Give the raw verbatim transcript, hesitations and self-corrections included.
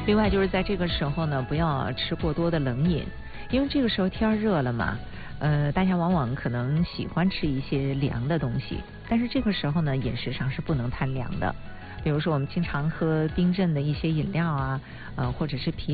另外就是在这个时候呢，不要吃过多的冷饮，因为这个时候天热了嘛，呃，大家往往可能喜欢吃一些凉的东西，但是这个时候呢，饮食上是不能贪凉的。比如说我们经常喝冰镇的一些饮料啊，呃，或者是啤